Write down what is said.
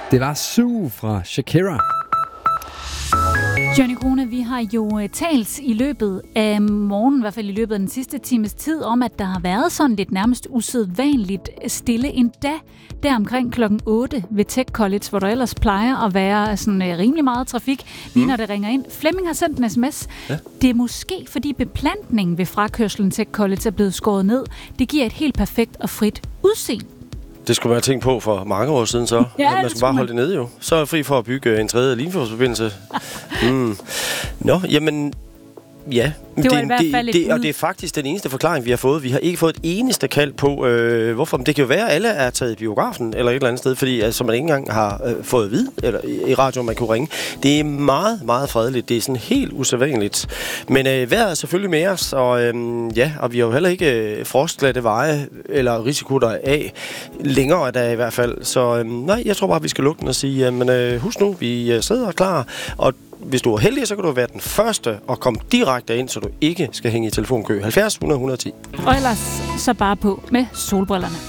Det var Sue fra Shakira. Johnny Krone, vi har jo talt i løbet af morgenen, i hvert fald i løbet af den sidste times tid, om at der har været sådan lidt nærmest usædvanligt stille endda der omkring klokken 8 ved Tech College, hvor der ellers plejer at være sådan rimelig meget trafik, lige når det ringer ind. Flemming har sendt en sms. Ja. Det er måske, fordi beplantningen ved frakørslen Tech College er blevet skåret ned. Det giver et helt perfekt og frit udseende. Det skulle man have tænkt på for mange år siden så. Ja, man skulle bare holde det nede jo. Så er fri for at bygge en tredje linjeforbindelse. Nå, jamen... Ja, det var i hvert fald og det er faktisk den eneste forklaring, vi har fået. Vi har ikke fået et eneste kald på, hvorfor. Men det kan jo være, at alle er taget i biografen eller et eller andet sted, fordi altså, man ikke engang har fået at vide eller i radioen, man kunne ringe. Det er meget, meget fredeligt. Det er sådan helt usædvanligt. Men vejret er selvfølgelig med os, og og vi har jo heller ikke frostglatte veje eller risiko der af længere der i hvert fald. Så nej, jeg tror bare, vi skal lukke den og sige, men husk nu, vi sidder klar, og hvis du er heldig, så kan du være den første og komme direkte ind, så du ikke skal hænge i telefonkø. 70 100 110. Og ellers så bare på med solbrillerne.